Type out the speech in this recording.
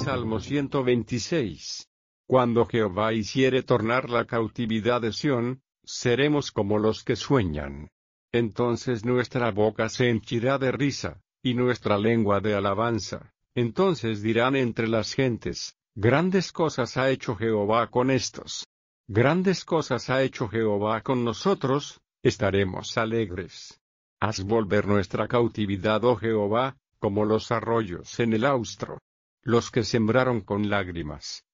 Salmo 126. Cuando Jehová hiciere tornar la cautividad de Sión, seremos como los que sueñan. Entonces nuestra boca se henchirá de risa, y nuestra lengua de alabanza. Entonces dirán entre las gentes, grandes cosas ha hecho Jehová con estos. Grandes cosas ha hecho Jehová con nosotros, estaremos alegres. Haz volver nuestra cautividad, oh Jehová, como los arroyos en el austro. Los que sembraron con lágrimas,